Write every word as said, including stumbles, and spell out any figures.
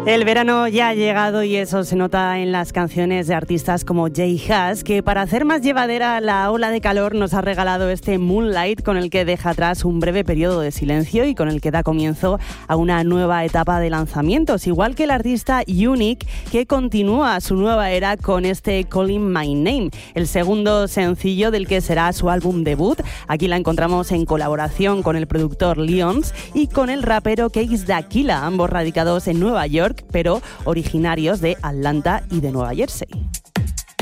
El verano ya ha llegado y eso se nota en las canciones de artistas como J Hus, que para hacer más llevadera la ola de calor nos ha regalado este Moonlight, con el que deja atrás un breve periodo de silencio y con el que da comienzo a una nueva etapa de lanzamientos, igual que el artista Unique, que continúa su nueva era con este Calling My Name, el segundo sencillo del que será su álbum debut. Aquí la encontramos en colaboración con el productor Leons y con el rapero Case Da Killa, ambos radicados en Nueva York, pero originarios de Atlanta y de Nueva Jersey.